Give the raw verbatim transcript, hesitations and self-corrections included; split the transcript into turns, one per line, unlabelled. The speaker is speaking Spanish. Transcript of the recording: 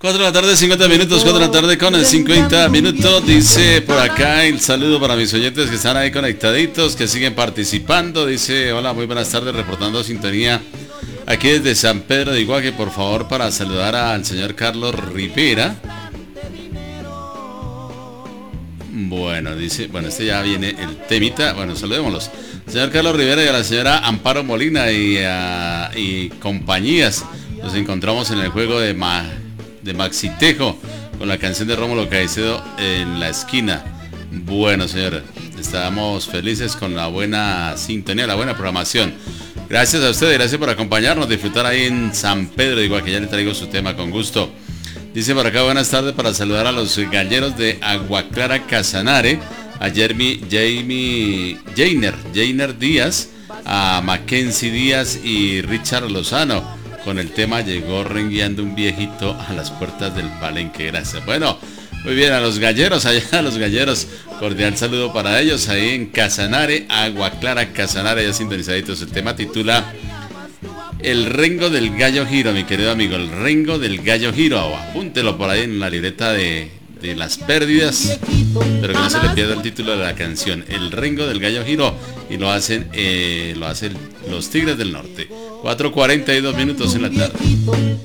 cuatro de la tarde, cincuenta minutos, cuatro de la tarde con cincuenta minutos. Dice por acá el saludo para mis oyentes que están ahí conectaditos, que siguen participando. Dice, hola, muy buenas tardes, reportando sintonía aquí desde San Pedro de Iguaque, por favor, para saludar al señor Carlos Rivera. Bueno, dice, bueno, este ya viene el temita. Bueno, saludémoslos. Señor Carlos Rivera y a la señora Amparo Molina y, a, y compañías. Nos encontramos en el juego de, Ma, de Maxitejo con la canción de Rómulo Caicedo en la esquina. Bueno, señor, estamos felices con la buena sintonía, la buena programación. Gracias a ustedes, gracias por acompañarnos, disfrutar ahí en San Pedro, igual que ya le traigo su tema con gusto. Dice por acá, buenas tardes, para saludar a los galleros de Agua Clara Casanare, a Jeremy, Jamie, Jainer, Jainer Díaz, a Mackenzie Díaz y Richard Lozano, con el tema Llegó rengueando un viejito a las puertas del Palenque. Gracias. Bueno, muy bien, a los galleros, allá a los galleros, cordial saludo para ellos, ahí en Casanare, Agua Clara Casanare, ya sintonizaditos. El tema titula El Rengo del Gallo Giro, mi querido amigo, El Rengo del Gallo Giro. Apúntelo por ahí en la libreta de, de las pérdidas, pero que no se le pierda el título de la canción, El Rengo del Gallo Giro, y lo hacen, eh, lo hacen los Tigres del Norte. cuatro cuarenta y dos minutos en la tarde.